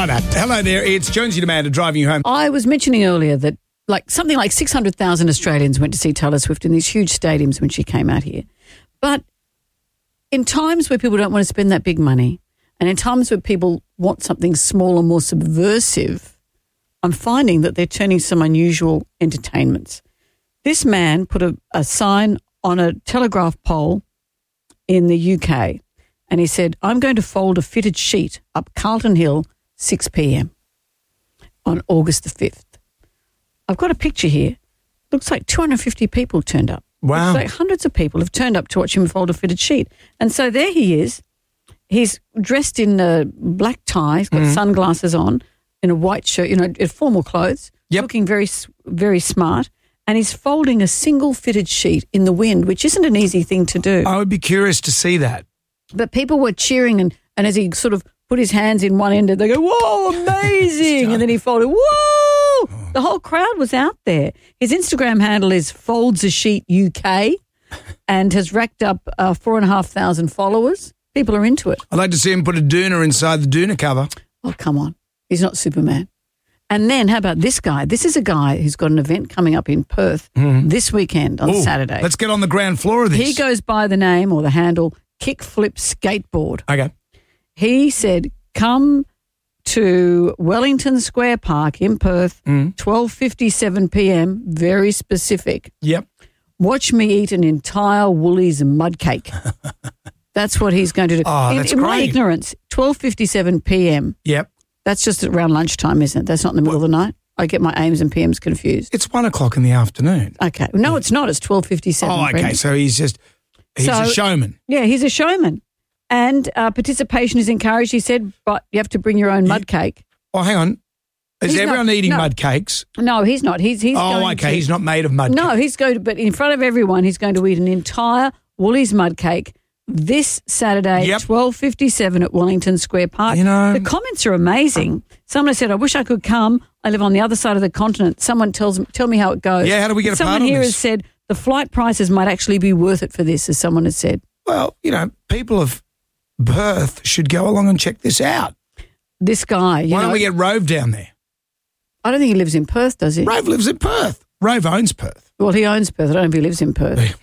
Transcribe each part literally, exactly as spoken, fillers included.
Righto. Hello there. It's Jonesy Demand driving you home. I was mentioning earlier that like something like six hundred thousand Australians went to see Taylor Swift in these huge stadiums when she came out here. But in times where people don't want to spend that big money and in times where people want something smaller, more subversive, I'm finding that they're turning to some unusual entertainments. This man put a, a sign on a telegraph pole in the U K and he said, I'm going to fold a fitted sheet up Carlton Hill, six p.m. on August the fifth. I've got a picture here. Looks like two hundred fifty people turned up. Wow. Looks like hundreds of people have turned up to watch him fold a fitted sheet. And so there he is. He's dressed in a black tie. He's got mm. sunglasses on, in a white shirt, you know, in formal clothes, yep. looking very, very smart. And he's folding a single fitted sheet in the wind, which isn't an easy thing to do. I would be curious to see that. But people were cheering, and, and as he sort of put his hands in one end, they go, whoa, amazing. And then he folded, whoa. The whole crowd was out there. His Instagram handle is Folds a Sheet U K and has racked up uh, four and a half thousand followers. People are into it. I'd like to see him put a doona inside the doona cover. Oh, come on. He's not Superman. And then how about this guy? This is a guy who's got an event coming up in Perth mm. this weekend on Ooh, Saturday. Let's get on the ground floor of this. He goes by the name or the handle Kickflip Skateboard. Okay. He said, come to Wellington Square Park in Perth, mm. twelve fifty-seven p.m., very specific. Yep. Watch me eat an entire Woolies mud cake. That's what he's going to do. Oh, in, that's in great. my ignorance, twelve fifty-seven p.m. Yep. That's just around lunchtime, isn't it? That's not in the middle well, of the night. I get my A Ms and P Ms confused. It's one o'clock in the afternoon. Okay. No, yeah. It's not. It's twelve fifty-seven. Oh, okay. Brendan. So he's just, he's so, a showman. Yeah, he's a showman. And uh, participation is encouraged, he said, but you have to bring your own mud cake. Oh, hang on. Is he's everyone not, eating no. mud cakes? No, he's not. He's he's Oh, going okay. to, he's not made of mud No, cake. he's going to, but in front of everyone, he's going to eat an entire Woolies mud cake this Saturday, yep. twelve fifty-seven at Wellington Square Park. You know, the comments are amazing. Someone said, I wish I could come. I live on the other side of the continent. Someone tells tell me how it goes. Yeah, how do we get and a part Someone on here this? has said the flight prices might actually be worth it for this, as someone has said. Well, you know, people of Perth should go along and check this out. This guy, you Why know, don't we get Rove down there? I don't think he lives in Perth, does he? Rove lives in Perth. Rove owns Perth. Well, he owns Perth. I don't know if he lives in Perth.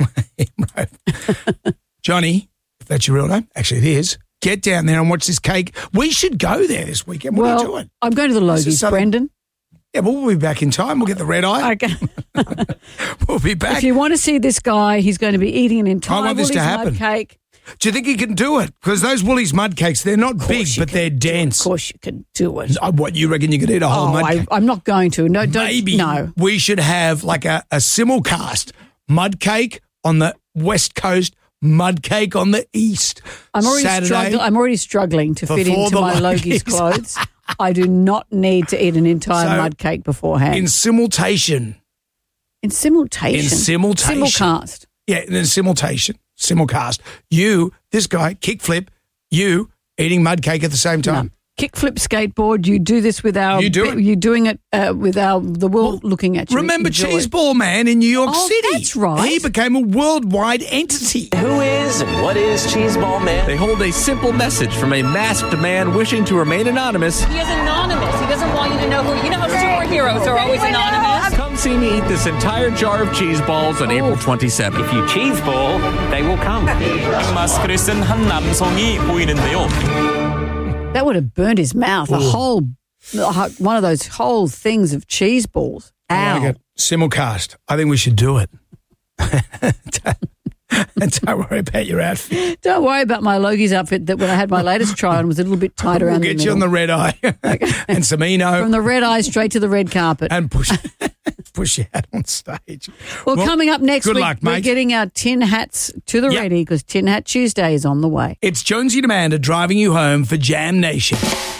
Johnny, if that's your real name, actually it is, get down there and watch this cake. We should go there this weekend. What well, are you doing? I'm going to the Logies, Southern... Brendan. Yeah, well, we'll be back in time. We'll get the red eye. Okay. We'll be back. If you want to see this guy, he's going to be eating an entire I want this Woolies to happen. mud cake. Do you think he can do it? Because those Woolies mud cakes, they're not big, but they're dense. Of course you can do it. Uh, What, you reckon you could eat a whole oh, mud I, cake? I'm not going to. No, don't. Maybe No. we should have like a, a simulcast mud cake on the West Coast, mud cake on the East. I'm already, Saturday, struggling, I'm already struggling to fit before into the my Logies. Logies clothes. I do not need to eat an entire So, mud cake beforehand. in simultation. In simultation? In simultation. Simulcast. Yeah, in simultation, simulcast. You, this guy, kickflip, you eating mud cake at the same time. No. Kickflip skateboard, you do this with our... You do it. You're doing it uh, with our the world well, looking at you. Remember Enjoy. Cheeseball Man in New York Oh, City? that's right. He became a worldwide entity. Who is and what is Cheeseball Man? They hold a simple message from a masked man wishing to remain anonymous. He is anonymous. He doesn't want you to know who... You know how superheroes are always anonymous? Come see me eat this entire jar of cheese balls on April twenty-seventh. If you cheeseball, they will come. 마스크를 쓴 한 남성이 보이는데요. That would have burned his mouth. A whole, one of those whole things of cheese balls. Ow. I like it. Simulcast. I think we should do it. And don't worry about your outfit. Don't worry about my Logies outfit that when I had my latest try on was a little bit tight around we'll the get you on the red eye and some Eno. From the red eye straight to the red carpet. And push push you out on stage. Well, well coming up next good week, luck, we're mate. getting our tin hats to the Yep. ready because Tin Hat Tuesday is on the way. It's Jonesy and Amanda driving you home for Jam Nation.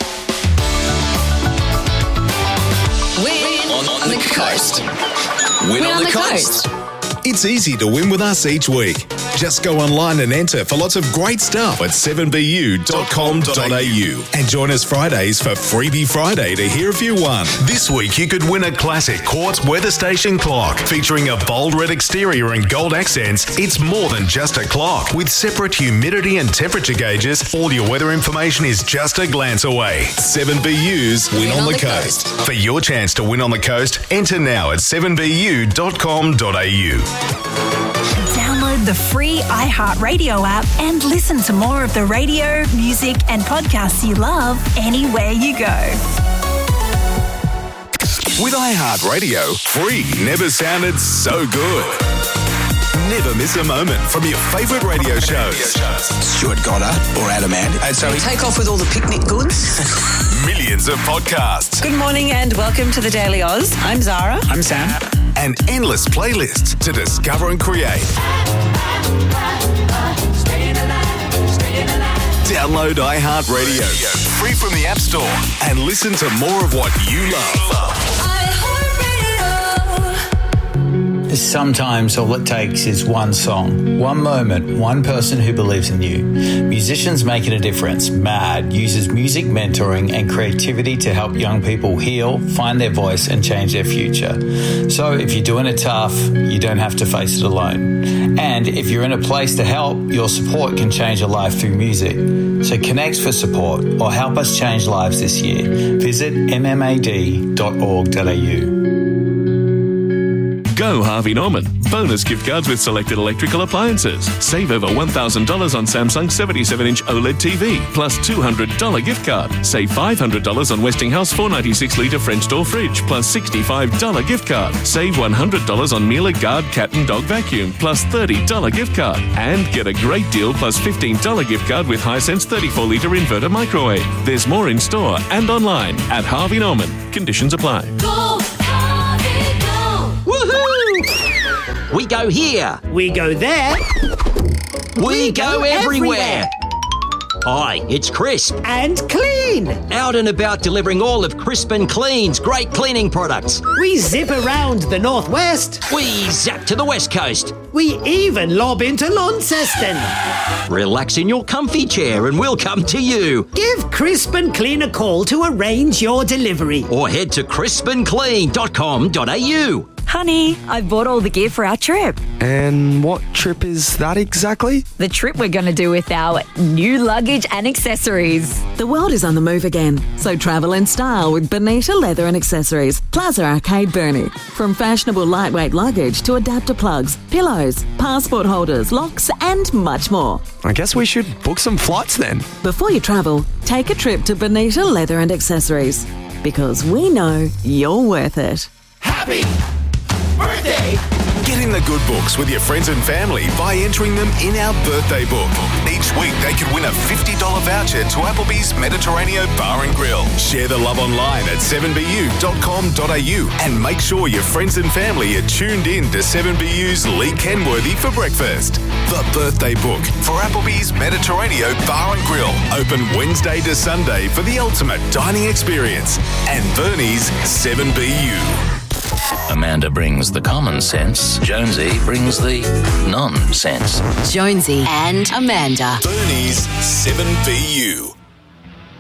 Win on, on the coast. Win, Win on, on the, the coast. coast. It's easy to win with us each week. Just go online and enter for lots of great stuff at seven b u dot com dot a u. And join us Fridays for Freebie Friday to hear if you won. This week you could win a classic Quartz weather station clock featuring a bold red exterior and gold accents. It's more than just a clock. With separate humidity and temperature gauges, all your weather information is just a glance away. seven B U's Win, win on, on the, the coast. coast. For your chance to win on the coast, enter now at seven b u dot com dot a u. Download the free iHeartRadio app and listen to more of the radio, music and podcasts you love anywhere you go. With iHeartRadio, free never sounded so good. Never miss a moment from your favourite radio shows. Stuart Goddard or Adam Ant. And so we take off with all the picnic goods. Millions of podcasts. Good morning and welcome to the Daily Oz. I'm Zara. I'm Sam. And endless playlists to discover and create. Download iHeartRadio, free from the App Store, and listen to more of what you love. Sometimes all it takes is one song, one moment, one person who believes in you. Musicians Making a Difference, MAD, uses music mentoring and creativity to help young people heal, find their voice and change their future. So if you're doing it tough, you don't have to face it alone. And if you're in a place to help, your support can change a life through music. So connect for support or help us change lives this year. Visit m m a d dot org dot a u. Go Harvey Norman. Bonus gift cards with selected electrical appliances. Save over one thousand dollars on Samsung seventy-seven inch OLED T V, plus two hundred dollars gift card. Save five hundred dollars on Westinghouse four ninety-six litre French door fridge, plus sixty-five dollars gift card. Save one hundred dollars on Miele Guard cat and dog vacuum, plus thirty dollars gift card. And get a great deal plus fifteen dollars gift card with Hisense thirty-four litre inverter microwave. There's more in store and online at Harvey Norman. Conditions apply. Go! We go here. We go there. We, we go, go everywhere. everywhere. Hi, it's Crisp. And Clean. Out and about delivering all of Crisp and Clean's great cleaning products. We zip around the northwest. We zap to the west coast. We even lob into Launceston. Relax in your comfy chair and we'll come to you. Give Crisp and Clean a call to arrange your delivery. Or head to crisp and clean dot com dot a u. Honey, I bought all the gear for our trip. And what trip is that exactly? The trip we're going to do with our new luggage and accessories. The world is on the move again, so travel in style with Bonita Leather and Accessories, Plaza Arcade Burnie. From fashionable lightweight luggage to adapter plugs, pillows, passport holders, locks and much more. I guess we should book some flights then. Before you travel, take a trip to Bonita Leather and Accessories, because we know you're worth it. Happy birthday! Get in the good books with your friends and family by entering them in our birthday book. Each week they could win a fifty dollars voucher to Applebee's Mediterranean Bar and Grill. Share the love online at seven b u dot com dot a u and make sure your friends and family are tuned in to seven B U's Lee Kenworthy for breakfast. The birthday book for Applebee's Mediterranean Bar and Grill. Open Wednesday to Sunday for the ultimate dining experience. And Bernie's seven B U. Amanda brings the common sense. Jonesy brings the nonsense. Jonesy and Amanda. Bernie's seven B U.